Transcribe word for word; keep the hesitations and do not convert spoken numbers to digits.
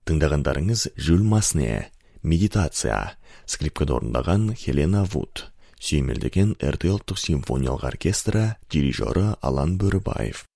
Тыңдағандарыңыз Жюль Масне, «Медитация», скрипкада орындаған Хелена Вуд, сүйемелдеген эр тэ ұлттық симфониялық оркестрі, дирижері Алан Бөрібаев.